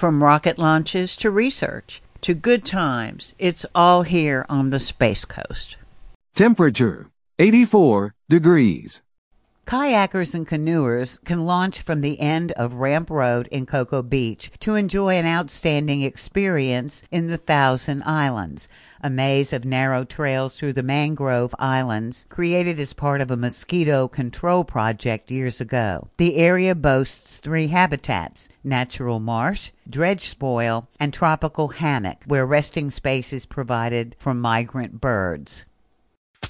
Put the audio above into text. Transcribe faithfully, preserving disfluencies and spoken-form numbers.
From rocket launches to research to good times, it's all here on the Space Coast. Temperature, eighty-four degrees. Kayakers and canoers can launch from the end of Ramp Road in Cocoa Beach to enjoy an outstanding experience in the Thousand Islands, a maze of narrow trails through the mangrove islands created as part of a mosquito control project years ago. The area boasts three habitats: natural marsh, dredge spoil, and tropical hammock, where resting space is provided for migrant birds.